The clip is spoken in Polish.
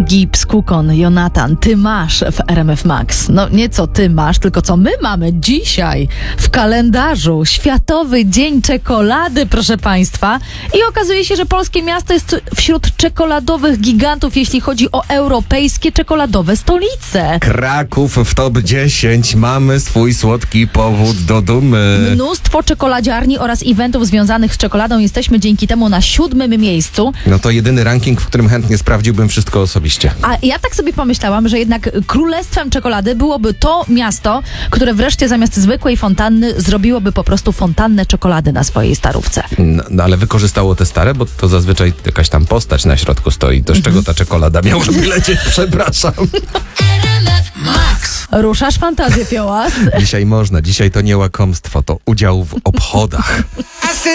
Gibbs, Kukon, Jonatan, ty masz w RMF Max. No nie co ty masz, tylko co my mamy dzisiaj w kalendarzu. Światowy Dzień Czekolady, proszę państwa. I okazuje się, że polskie miasto jest wśród czekoladowych gigantów, jeśli chodzi o europejskie czekoladowe stolice. Kraków w top 10. Mamy swój słodki powód do dumy. Mnóstwo czekoladziarni oraz eventów związanych z czekoladą. Jesteśmy dzięki temu na 7. miejscu. No to jedyny ranking, w którym chętnie sprawdziłbym wszystko osobiście. A ja tak sobie pomyślałam, że jednak królestwem czekolady byłoby to miasto, które wreszcie zamiast zwykłej fontanny zrobiłoby po prostu fontannę czekolady na swojej starówce. No ale wykorzystało te stare, bo to zazwyczaj jakaś tam postać na środku stoi. To z czego ta czekolada miałaby lecieć? Przepraszam. Ruszasz fantazję, Fiołas. Dzisiaj można. Dzisiaj to nie łakomstwo, to udział w obchodach.